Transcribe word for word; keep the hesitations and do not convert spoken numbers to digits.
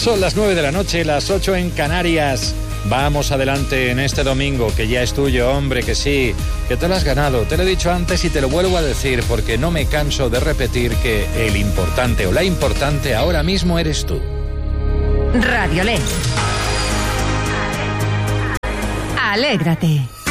Son las nueve de la noche, las ocho en Canarias. Vamos adelante en este domingo, que ya es tuyo, hombre, que sí, que te lo has ganado. Te lo he dicho antes y te lo vuelvo a decir, porque no me canso de repetir que el importante o la importante ahora mismo eres tú. Radiolé. Alégrate.